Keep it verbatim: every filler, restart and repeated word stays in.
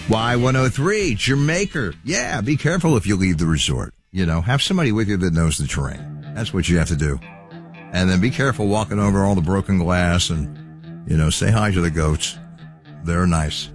Y one oh three, Jamaica. Yeah, be careful if you leave the resort. You know, have somebody with you that knows the terrain. That's what you have to do. And then be careful walking over all the broken glass and, you know, say hi to the goats. They're nice.